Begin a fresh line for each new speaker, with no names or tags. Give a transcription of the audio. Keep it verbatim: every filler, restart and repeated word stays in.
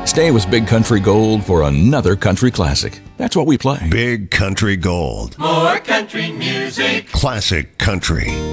Stay with Big Country Gold for another country classic. That's what we play.
Big Country Gold.
More country music.
Classic country.